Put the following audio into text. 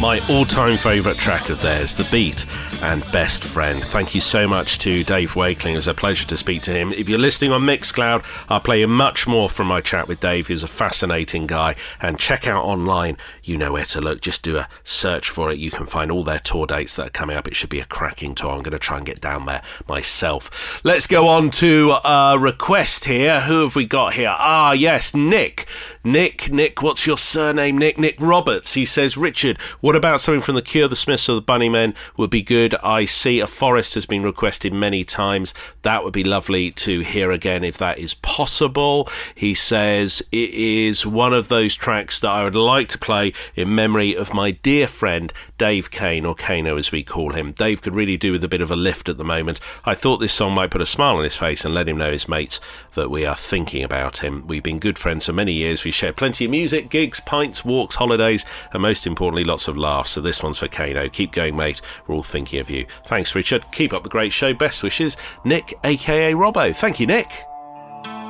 My all-time favourite track of theirs, The Beat and Best Friend. Thank you so much to Dave Wakeling. It was a pleasure to speak to him. If you're listening on Mixcloud, I'll play you much more from my chat with Dave. He's a fascinating guy. And check out online, you know where to look. Just do a search for it. You can find all their tour dates that are coming up. It should be a cracking tour. I'm going to try and get down there myself. Let's go on to a request here. Who have we got here? Ah, yes, Nick. Nick, what's your surname, Nick? Nick Roberts. He says, Richard, what about something from The Cure, The Smiths or The Bunnymen would be good? I See a Forest has been requested many times. That would be lovely to hear again if that is possible. He says, it is one of those tracks that I would like to play in memory of my dear friend Dave Kane, or Kano as we call him. Dave could really do with a bit of a lift at the moment. I thought this song might put a smile on his face and let him know his mates that we are thinking about him. We've been good friends for many years. We shared plenty of music, gigs, pints, walks, holidays, and most importantly, lots of laughs. So this one's for Kano. Keep going, mate. We're all thinking of you. Thanks, Richard. Keep up the great show. Best wishes, Nick, aka Robbo. Thank you, Nick.